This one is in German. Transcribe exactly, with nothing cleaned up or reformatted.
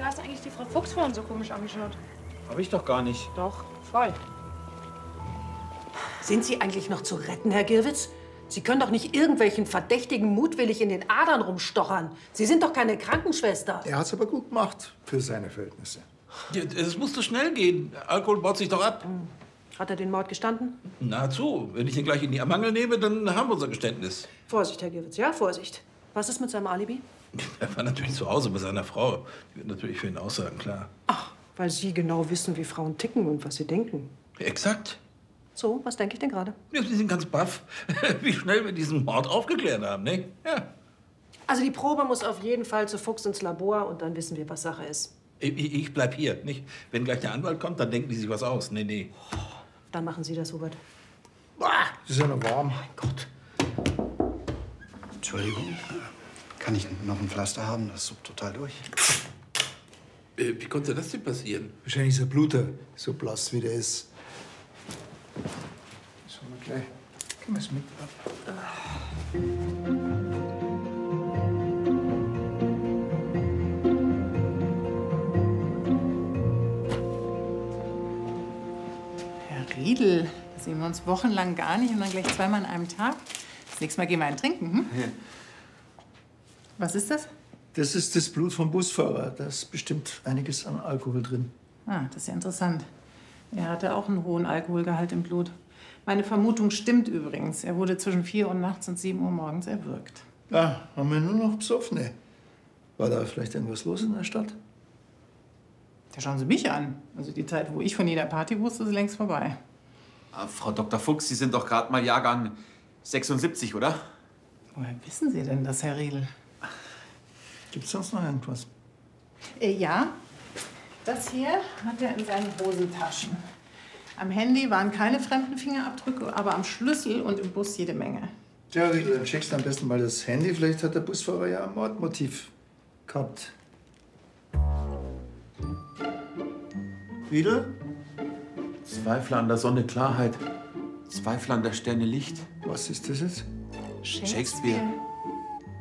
Wieso hast du eigentlich die Frau Fuchs vorhin so komisch angeschaut? Hab ich doch gar nicht. Doch, voll. Sind Sie eigentlich noch zu retten, Herr Girwitz? Sie können doch nicht irgendwelchen Verdächtigen mutwillig in den Adern rumstochern. Sie sind doch keine Krankenschwester. Er hat's aber gut gemacht für seine Verhältnisse. Es muss so schnell gehen. Alkohol baut sich doch ab. Hat er den Mord gestanden? Nahezu. Wenn ich ihn gleich in die Mangel nehme, dann haben wir unser Geständnis. Vorsicht, Herr Girwitz, ja, Vorsicht. Was ist mit seinem Alibi? Er war natürlich zu Hause bei seiner Frau. Die wird natürlich für ihn aussagen, klar. Ach, weil Sie genau wissen, wie Frauen ticken und was sie denken. Exakt. So, was denke ich denn gerade? Ja, Sie sind ganz baff, wie schnell wir diesen Mord aufgeklärt haben, ne? Ja. Also die Probe muss auf jeden Fall zu Fuchs ins Labor und dann wissen wir, was Sache ist. Ich, ich bleib hier, nicht? Wenn gleich der Anwalt kommt, dann denken die sich was aus. Nee, nee. Dann machen Sie das, Hubert. Es ist ja noch warm. Mein Gott. Entschuldigung, kann ich noch ein Pflaster haben? Das suppt total durch. Äh, wie konnte das denn passieren? Wahrscheinlich ist er Bluter, so blass wie der ist. Schauen wir gleich. Gehen wir es mit. Herr Riedel, da sehen wir uns wochenlang gar nicht und dann gleich zweimal an einem Tag. Das nächste Mal gehen wir einen trinken, hm? Ja. Was ist das? Das ist das Blut vom Busfahrer. Da ist bestimmt einiges an Alkohol drin. Ah, das ist ja interessant. Er hatte auch einen hohen Alkoholgehalt im Blut. Meine Vermutung stimmt übrigens. Er wurde zwischen vier Uhr nachts und sieben Uhr morgens erwürgt. Ja, haben wir nur noch Besoffene. War da vielleicht irgendwas los in der Stadt? Da schauen Sie mich an. Also die Zeit, wo ich von jeder Party wusste, ist längst vorbei. Ah, Frau Doktor Fuchs, Sie sind doch gerade mal Jahrgang sechsundsiebzig, oder? Woher wissen Sie denn das, Herr Riedel? Gibt's sonst noch irgendwas? Äh, ja. Das hier hat er in seinen Hosentaschen. Am Handy waren keine fremden Fingerabdrücke, aber am Schlüssel und im Bus jede Menge. Ja, Riedel, dann checkst du am besten mal das Handy. Vielleicht hat der Busfahrer ja ein Mordmotiv gehabt. Riedel? Zweifler an der Sonne Klarheit. Zweifler an der Sterne Licht. Was ist das jetzt? Shakespeare.